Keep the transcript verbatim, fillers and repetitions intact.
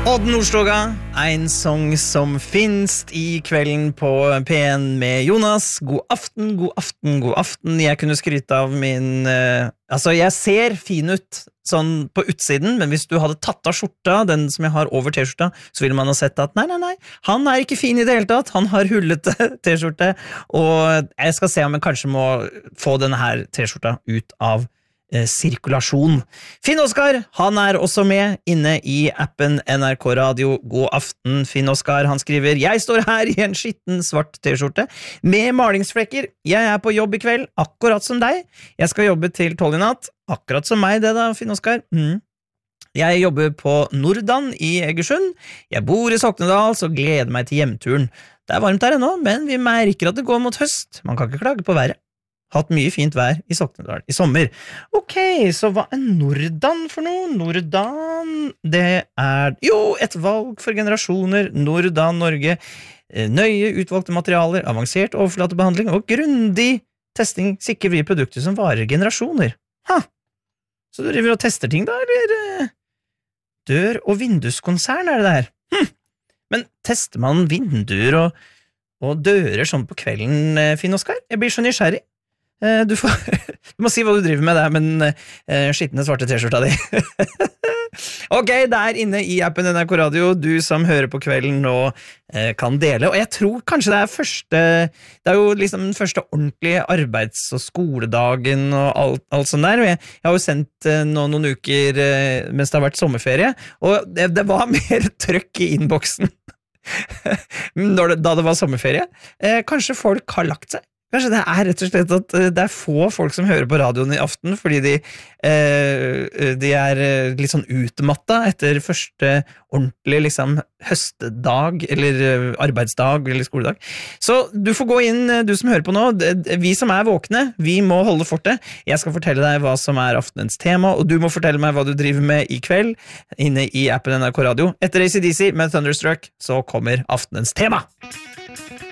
Odd Nordstoga, en sång som finnes i kvelden på P en med Jonas. God aften, god aften, god aften. Jeg kunne skryte av min... Uh, altså, jeg ser fin ut sånn på utsiden, men hvis du hadde tatt av skjorta, den som jeg har over t-skjorta, så ville man ha sett at nei, nei, nei, han er ikke fin i det hele tatt. Han har hullete t-skjorte, og jeg skal se om jeg kanskje må få denne her t-skjorta ut av Eh, sirkulasjon. Finn Oskar, han er også med inne i appen N R K Radio. God aften, Finn Oskar. Han skriver: Jeg står her i en skitten svart t-skjorte med malingsflekker. Jeg er på jobb i kveld, akkurat som deg. Jeg skal jobbe til tolv i natt. Akkurat som meg det da, Finn Oskar. Mm. Jeg jobber på Nordan i Egersund. Jeg bor i Soknedal, så gleder meg til hjemturen. Det er varmt der ennå, men vi merker at det går mot høst. Man kan ikke klage på været. Hatt mye fint vær i Soknedal i sommer. Ok, så hva er Nordan for noe? Nordan, det er jo et valg for generasjoner. Nordan Norge, nøye utvalgte materialer, avansert overflatebehandling og grundig testing sikrer vi produkter som varer generasjoner. Ha, så du driver og tester ting da, eller? Dør- og vinduskonsern er det der. Hm. Men tester man vinduer og, og dører sånn på kvelden, Finn Oskar? Jeg blir så nysgjerrig. Du, får, du må si hva du driver med der, men uh, skittende svarte t-skjorta di. Ok, der inne i appen N R K Radio, du som hører på kvelden nå uh, kan dele, og jeg tror kanskje det er første, det er jo liksom den første ordentlige arbeids- og skoledagen og alt, alt sånt der, og jeg, jeg har jo sendt uh, nå noen uker uh, mens det har vært sommerferie, og det, det var mer trøkk i innboksen Når det, da det var sommerferie. Uh, kanskje folk har lagt seg. Kanskje det er rett og slett at det er få folk som hører på radioen i aften, fordi de, eh, de er litt sånn utmatta etter første ordentlig liksom, høstdag, eller arbeidsdag, eller skoledag. Så du får gå inn, du som hører på nå. Vi som er våkne, vi må holde fortet. Jeg skal fortelle deg hva som er aftenens tema, og du må fortelle meg hva du driver med i kveld, inne i appen N R K Radio. Etter A C D C med Thunderstruck, så kommer aftenens tema.